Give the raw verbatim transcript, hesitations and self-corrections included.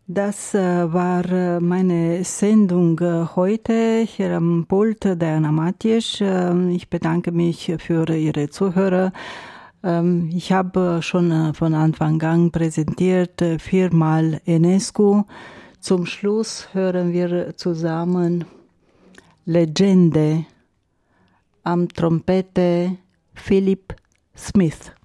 Das äh, war äh, meine Sendung äh, heute hier am Pult, Diana Matjes. Äh, ich bedanke mich für Ihre Zuhörer. Ähm, ich habe schon äh, von Anfang an präsentiert äh, viermal Enescu. Zum Schluss hören wir zusammen Legende am Trompete Philip Smith.